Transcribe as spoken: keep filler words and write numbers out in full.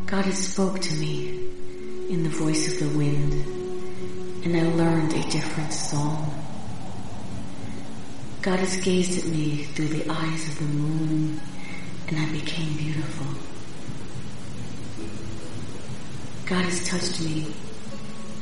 God has spoke to me in the voice of the wind, and I learned a different song. God has gazed at me through the eyes of the moon, and I became beautiful. God has touched me